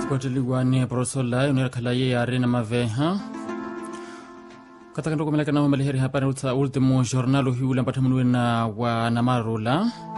Kuatiliwa ni Prosola unarakalaye ya Arena Maveha kataka ndoko meleka na maliheri hapa na ultimo jornalo hiula mpata mnuwe na wa Namarula